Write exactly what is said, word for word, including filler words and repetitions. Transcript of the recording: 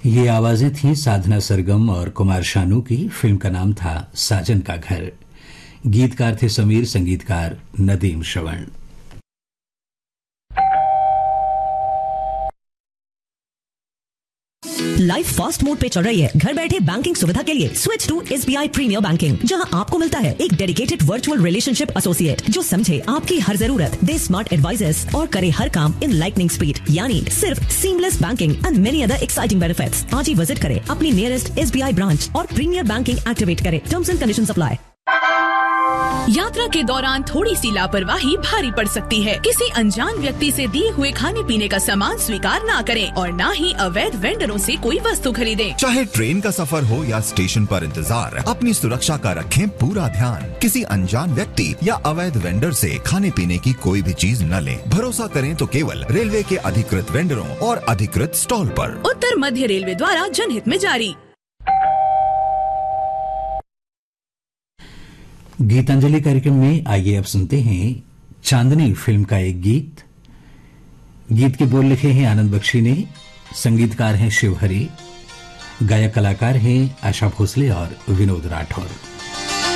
ये आवाजें थीं साधना सरगम और कुमार शानू की। फिल्म का नाम था साजन का घर। गीतकार थे समीर, संगीतकार Nadeem Shravan. Life fast mode पे चल रही है। घर बैठे बैंकिंग सुविधा के लिए switch to SBI premiere banking, जहां आपको मिलता है एक डेडिकेटेड वर्चुअल रिलेशनशिप एसोसिएट जो समझे आपकी हर जरूरत, दे स्मार्ट एडवाइजर्स और करे हर काम इन लाइटनिंग स्पीड, यानी सिर्फ seamless banking and many other exciting benefits. आज ही विजिट करें अपनी नियरेस्ट एसबीआई ब्रांच और प्रीमियर बैंकिंग एक्टिवेट करें। Terms and conditions apply. यात्रा के दौरान थोड़ी सी लापरवाही भारी पड़ सकती है। किसी अनजान व्यक्ति से दिए हुए खाने पीने का सामान स्वीकार ना करें और ना ही अवैध वेंडरों से कोई वस्तु खरीदें। चाहे ट्रेन का सफर हो या स्टेशन पर इंतजार, अपनी सुरक्षा का रखें पूरा ध्यान। किसी अनजान व्यक्ति या अवैध वेंडर से खाने पीने की कोई भी चीज न लें। भरोसा करें तो केवल रेलवे के अधिकृत वेंडरों और अधिकृत स्टॉल पर। उत्तर मध्य रेलवे द्वारा जनहित में जारी। गीतांजलि कार्यक्रम में आइए अब सुनते हैं चांदनी फिल्म का एक गीत। गीत के बोल लिखे हैं आनंद बख्शी ने, संगीतकार हैं शिवहरी, गायक कलाकार हैं आशा भोसले और विनोद राठौर।